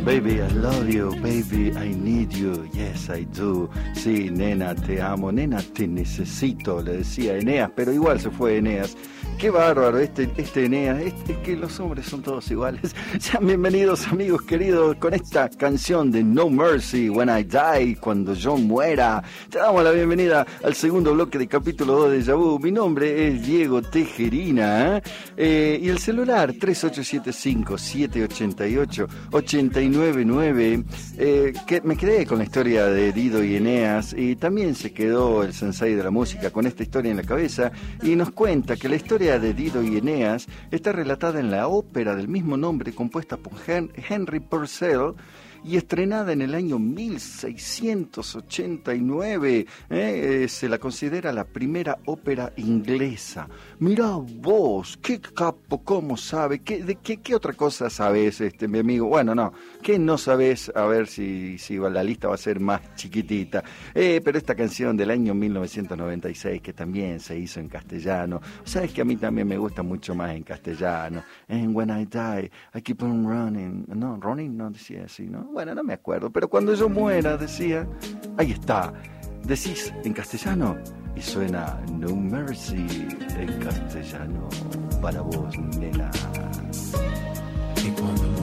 Baby, I love you, baby, I need you, yes I do. Sí, nena, te amo, nena, te necesito, le decía Eneas, pero igual se fue Eneas. Qué bárbaro este Eneas, es que los hombres son todos iguales. Sean bienvenidos, amigos queridos, con esta canción de No Mercy, When I Die, cuando yo muera. Te damos la bienvenida al segundo bloque de capítulo 2 de Déjà Vu. Mi nombre es Diego Tejerina, y el celular 3875-788-899. Que me quedé con la historia de Dido y Eneas, y también se quedó el sensei de la música con esta historia en la cabeza, y nos cuenta que la historia de Dido y Eneas está relatada en la ópera del mismo nombre, compuesta por Henry Purcell y estrenada en el año 1689. Se la considera la primera ópera inglesa. Mirá vos, qué capo, cómo sabe, ¿qué otra cosa sabes, mi amigo? Bueno, no, ¿qué no sabes? A ver si la lista va a ser más chiquitita. Pero esta canción del año 1996, que también se hizo en castellano, sabes que a mí también me gusta mucho más en castellano. And when I die, I keep on running. No, running no decía así, ¿no? Bueno, no me acuerdo, pero cuando yo muera, decía, ahí está, decís en castellano y suena No Mercy en castellano para vos, nena. Y cuando